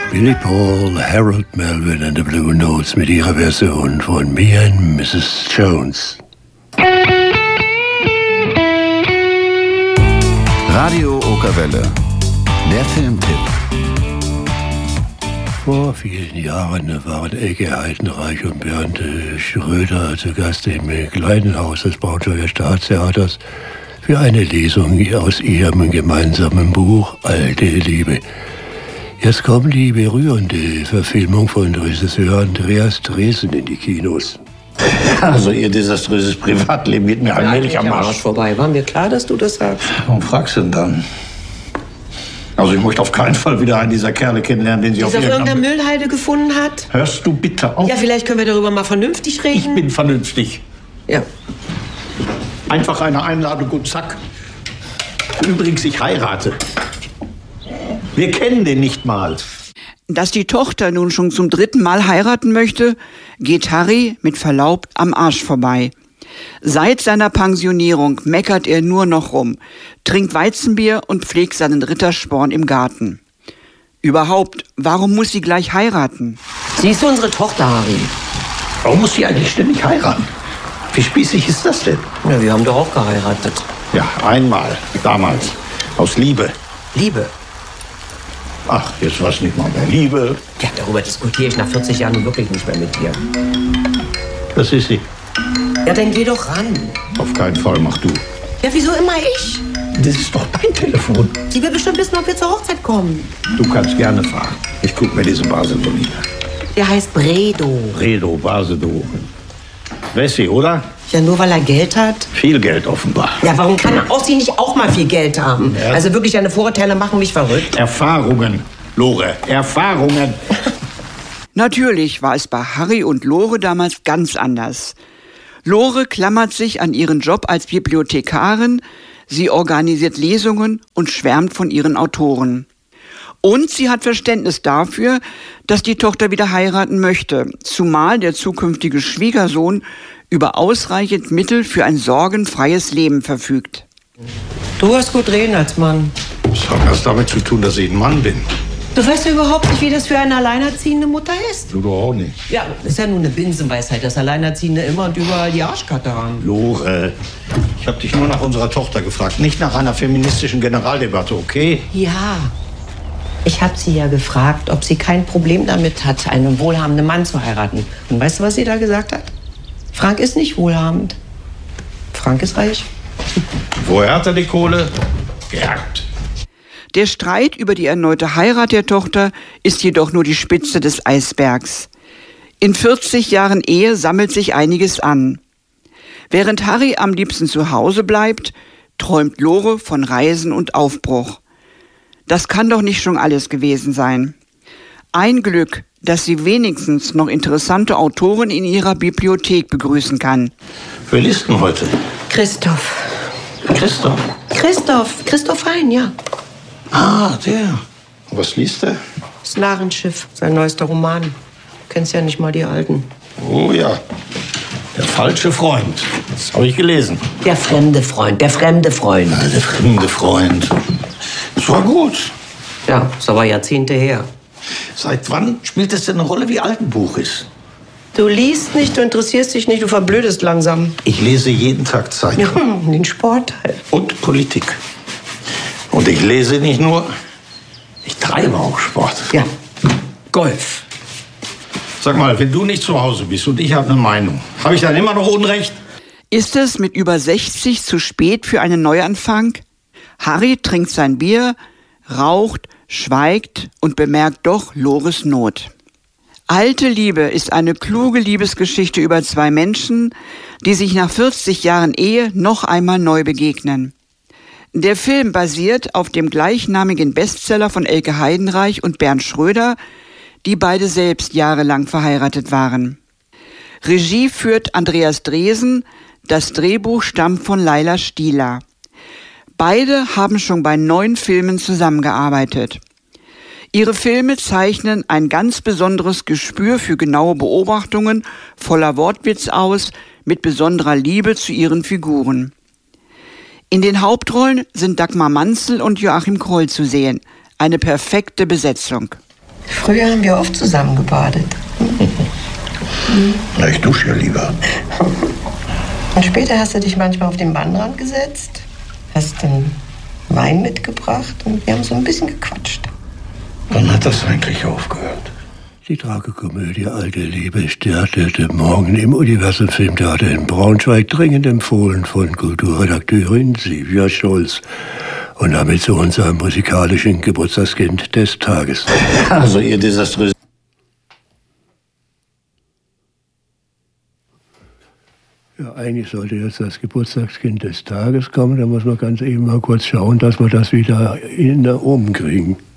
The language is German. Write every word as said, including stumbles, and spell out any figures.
Billy Paul, Harold Melvin and the Blue Notes mit ihrer Version von Me and Missus Jones. Radio Okerwelle, der Filmtipp. Vor vielen Jahren waren Elke Heidenreich und Bernd Schröder zu Gast im kleinen Haus des Braunschweiger Staatstheaters für eine Lesung aus ihrem gemeinsamen Buch Alte Liebe. Jetzt kommt die berührende Verfilmung von Regisseur Andreas Dresen in die Kinos. Also ihr desaströses Privatleben geht mir allmählich am Arsch vorbei. War mir klar, dass du das sagst? Warum fragst du denn dann? Also ich möchte auf keinen Fall wieder einen dieser Kerle kennenlernen, den sie auf auf irgendeiner Mü- Müllhalde gefunden hat. Hörst du bitte auf? Ja, vielleicht können wir darüber mal vernünftig reden. Ich bin vernünftig. Ja. Einfach eine Einladung und zack. Übrigens, ich heirate. Wir kennen den nicht mal. Dass die Tochter nun schon zum dritten Mal heiraten möchte, geht Harry mit Verlaub am Arsch vorbei. Seit seiner Pensionierung meckert er nur noch rum, trinkt Weizenbier und pflegt seinen Rittersporn im Garten. Überhaupt, warum muss sie gleich heiraten? Sie ist unsere Tochter, Harry. Warum muss sie eigentlich ständig heiraten? Wie spießig ist das denn? Ja, wir haben doch auch geheiratet. Ja, einmal, damals. Aus Liebe. Liebe. Ach, jetzt war's nicht mal mehr Liebe. Ja, darüber diskutiere ich nach vierzig Jahren nun wirklich nicht mehr mit dir. Das ist sie. Ja, dann geh doch ran. Auf keinen Fall, mach du. Ja, wieso immer ich? Das ist doch dein Telefon. Sie will bestimmt wissen, ob wir zur Hochzeit kommen. Du kannst gerne fragen. Ich guck mir diese Basedow nieder. Der heißt Bredo. Bredo, Basedow. Wessi, oder? Ja, nur weil er Geld hat? Viel Geld offenbar. Ja, warum kann Ossi nicht auch mal viel Geld haben? Ja. Also wirklich, deine Vorurteile machen mich verrückt. Erfahrungen, Lore, Erfahrungen. Natürlich war es bei Harry und Lore damals ganz anders. Lore klammert sich an ihren Job als Bibliothekarin, sie organisiert Lesungen und schwärmt von ihren Autoren. Und sie hat Verständnis dafür, dass die Tochter wieder heiraten möchte, zumal der zukünftige Schwiegersohn über ausreichend Mittel für ein sorgenfreies Leben verfügt. Du hast gut reden als Mann. Das hat was damit zu tun, dass ich ein Mann bin. Du weißt ja überhaupt nicht, wie das für eine alleinerziehende Mutter ist. Du doch auch nicht. Ja, ist ja nur eine Binsenweisheit, dass Alleinerziehende immer und überall die Arschkarte haben. Lore, ich habe dich nur nach unserer Tochter gefragt, nicht nach einer feministischen Generaldebatte, okay? Ja, ich habe sie ja gefragt, ob sie kein Problem damit hat, einen wohlhabenden Mann zu heiraten. Und weißt du, was sie da gesagt hat? Frank ist nicht wohlhabend. Frank ist reich. Woher hat er die Kohle? Geerbt. Der Streit über die erneute Heirat der Tochter ist jedoch nur die Spitze des Eisbergs. In vierzig Jahren Ehe sammelt sich einiges an. Während Harry am liebsten zu Hause bleibt, träumt Lore von Reisen und Aufbruch. Das kann doch nicht schon alles gewesen sein. Ein Glück, dass sie wenigstens noch interessante Autoren in ihrer Bibliothek begrüßen kann. Wer liest denn heute? Christoph. Christoph. Christoph. Christoph Hein, ja. Ah, der. Was liest er? Das Narrenschiff, sein neuester Roman. Du kennst ja nicht mal die alten. Oh ja. Der falsche Freund. Das habe ich gelesen. Der fremde Freund, der fremde Freund. Ah, der fremde Freund. Das war gut. Ja, ist aber Jahrzehnte her. Seit wann spielt es denn eine Rolle, wie alt ein Buch ist? Du liest nicht, du interessierst dich nicht, du verblödest langsam. Ich lese jeden Tag Zeitung. Ja, den Sportteil. Und Politik. Und ich lese nicht nur, ich treibe auch Sport. Ja, Golf. Sag mal, wenn du nicht zu Hause bist und ich habe eine Meinung, habe ich dann immer noch Unrecht? Ist es mit über sechzig zu spät für einen Neuanfang? Harry trinkt sein Bier, raucht, schweigt und bemerkt doch Lores Not. Alte Liebe ist eine kluge Liebesgeschichte über zwei Menschen, die sich nach vierzig Jahren Ehe noch einmal neu begegnen. Der Film basiert auf dem gleichnamigen Bestseller von Elke Heidenreich und Bernd Schröder, die beide selbst jahrelang verheiratet waren. Regie führt Andreas Dresen, das Drehbuch stammt von Laila Stieler. Beide haben schon bei neun Filmen zusammengearbeitet. Ihre Filme zeichnen ein ganz besonderes Gespür für genaue Beobachtungen voller Wortwitz aus, mit besonderer Liebe zu ihren Figuren. In den Hauptrollen sind Dagmar Manzel und Joachim Kroll zu sehen. Eine perfekte Besetzung. Früher haben wir oft zusammen gebadet. Na, ich dusche ja lieber. Und später hast du dich manchmal auf den Bahnrand gesetzt, hast den Wein mitgebracht und wir haben so ein bisschen gequatscht. Wann hat das eigentlich aufgehört? Die Tragikomödie Alte Liebe startete morgen im Universum Filmtheater in Braunschweig, dringend empfohlen von Kulturredakteurin Silvia Scholz. Und damit zu unserem musikalischen Geburtstagskind des Tages. Also, ihr desaströs. Ja, eigentlich sollte jetzt das Geburtstagskind des Tages kommen. Da muss man ganz eben mal kurz schauen, dass wir das wieder in der Oben kriegen.